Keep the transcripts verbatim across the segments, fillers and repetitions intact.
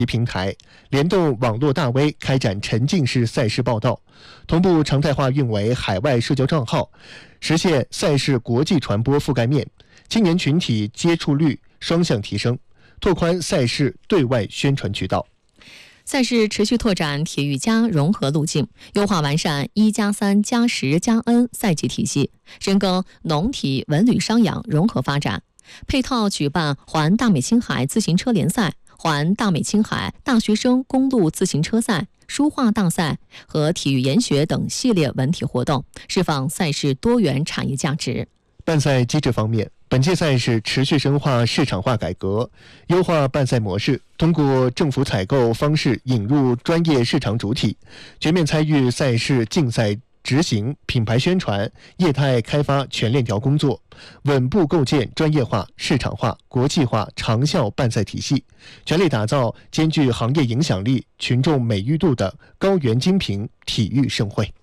平台，联动网络大 V 开展沉浸式赛事报道，同步常态化运维海外社交账号，实现赛事国际传播覆盖面，青年群体接触率双向提升，拓宽赛事对外宣传渠道。 赛事持续拓展体育加融合路径，优化完善一加三加十加 N 赛季体系，深耕农体文旅商养融合发展，配套举办环大美青海自行车联赛、环大美青海大学生公路自行车赛、书画大赛和体育研学等系列文体活动，释放赛事多元产业价值。 办赛机制方面，本届赛事持续深化市场化改革，优化办赛模式，通过政府采购方式引入专业市场主体，全面参与赛事竞赛执行、品牌宣传、业态开发全链条工作，稳步构建专业化、市场化、国际化长效办赛体系，全力打造兼具行业影响力、群众美誉度的高原精品体育盛会。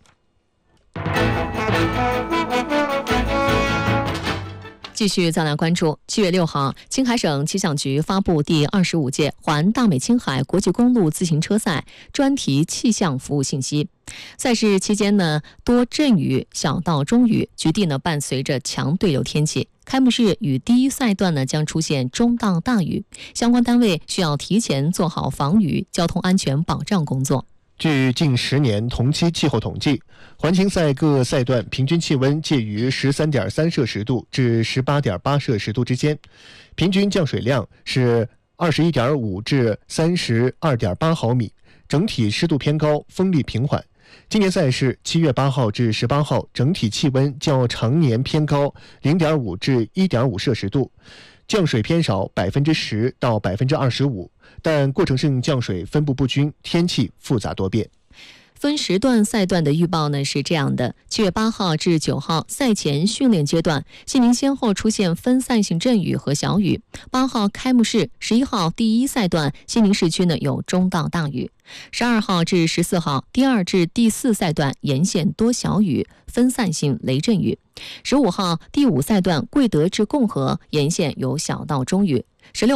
继续再来关注，七月六号，青海省气象局发布第二十五届环大美青海国际公路自行车赛专题气象服务信息。赛事期间呢，多阵雨，小到中雨，局地呢伴随着强对流天气。开幕式与第一赛段呢将出现中到大雨，相关单位需要提前做好防雨、交通安全保障工作。 据近十年同期气候统计，环青赛各赛段平均气温介于 十三点三摄氏度至 十八点八摄氏度之间，平均降水量是 二十一点五至 三十二点八毫米，整体湿度偏高，风力平缓。今年赛事七月八号至十八号，整体气温较常年偏高 零点五至一点五摄氏度，降水偏少 百分之十 到 百分之二十五， 但过程性降水分布不均，天气复杂多变。 分时段赛段的预报呢是这样的：七月八号至九号赛前训练阶段，西宁先后出现分散性阵雨和小雨。八号开幕式，十一号第一赛段，西宁市区呢有中到大雨。十二号至十四号，第二至第四赛段沿线多小雨，分散性雷阵雨。十五号第五赛段，贵德至共和沿线有小到中雨。十六